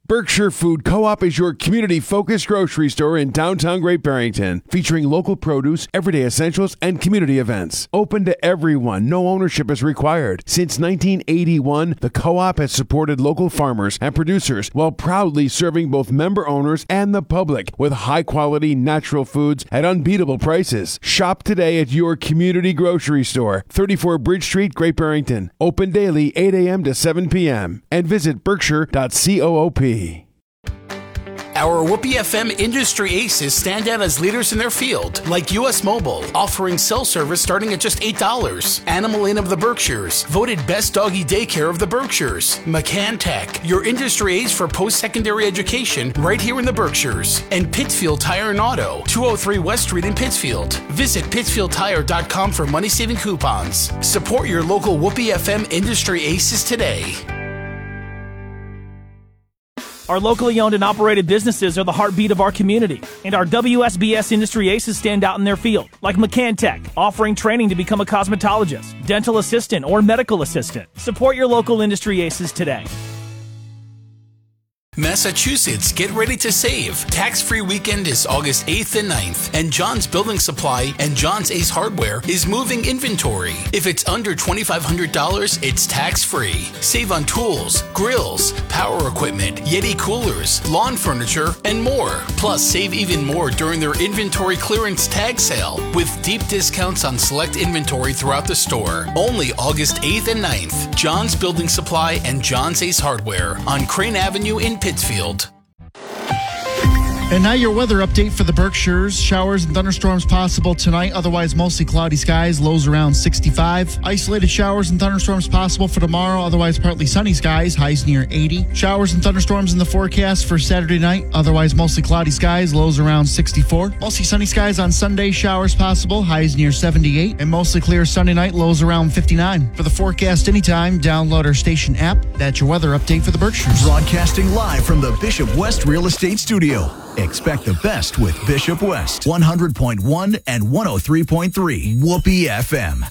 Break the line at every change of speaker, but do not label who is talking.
Berkshire Food Co-op is your community-focused grocery store in downtown Great Barrington, featuring local produce, everyday essentials, and community events. Open to everyone, no ownership is required. Since 1981, the co-op has supported local farmers and producers while proudly serving both member owners and the public with high-quality natural foods at unbeatable prices. Shop today at your community grocery store, 34 Bridge Street, Great Barrington. Open daily 8 a.m. to 7 p.m. and visit berkshire.coop.
Our Whoopee FM industry aces stand out as leaders in their field, like U.S. Mobile, offering cell service starting at just $8. Animal Inn of the Berkshires, voted best doggy daycare of the Berkshires. McCann Tech, your industry ace for post-secondary education right here in the Berkshires. And Pittsfield Tire and Auto, 203 West Street in Pittsfield. Visit pittsfieldtire.com for money-saving coupons. Support your local Whoopee FM industry aces today.
Our locally owned and operated businesses are the heartbeat of our community, and our WSBS industry aces stand out in their field, like McCann Tech, offering training to become a cosmetologist, dental assistant, or medical assistant. Support your local industry aces today.
Massachusetts, get ready to save. Tax-free weekend is August 8th and 9th, and John's Building Supply and John's Ace Hardware is moving inventory. If it's under $2,500, it's tax-free. Save on tools, grills, power equipment, Yeti coolers, lawn furniture, and more. Plus, save even more during their inventory clearance tag sale with deep discounts on select inventory throughout the store. Only August 8th and 9th. John's Building Supply and John's Ace Hardware on Crane Avenue in Pittsfield.
And now your weather update for the Berkshires. Showers and thunderstorms possible tonight, otherwise mostly cloudy skies, lows around 65. Isolated showers and thunderstorms possible for tomorrow, otherwise partly sunny skies, highs near 80. Showers and thunderstorms in the forecast for Saturday night, otherwise mostly cloudy skies, lows around 64. Mostly sunny skies on Sunday, showers possible, highs near 78. And mostly clear Sunday night, lows around 59. For the forecast anytime, download our station app. That's your weather update for the Berkshires.
Broadcasting live from the Bishop West Real Estate Studio. Expect the best with Bishop West, 100.1 and 103.3 Whoopee FM.